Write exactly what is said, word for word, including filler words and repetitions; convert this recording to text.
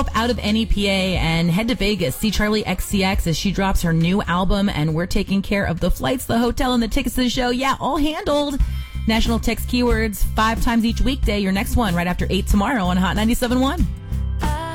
out of N E P A and head to Vegas. See Charlie X C X as she drops her new album, and we're taking care of the flights, the hotel, and the tickets to the show. Yeah, all handled. National Text Keywords five times each weekday. Your next one right after eight tomorrow on Hot ninety-seven point one.